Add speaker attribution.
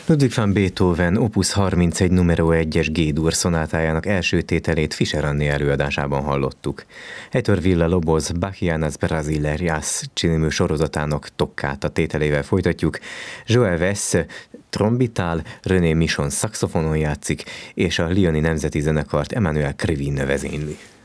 Speaker 1: Ludwig van Beethoven Opus 31 numero 1-es G-dur szonátájának első tételét Fischer Anné előadásában hallottuk. Heitor Villa-Lobos Bachianas Brasileiras című sorozatának Toccata tételével folytatjuk. Joel Wes trombitál, René Michon szaxofonon játszik, és a Lyoni Nemzeti Zenekart Emmanuel Krivine vezényli.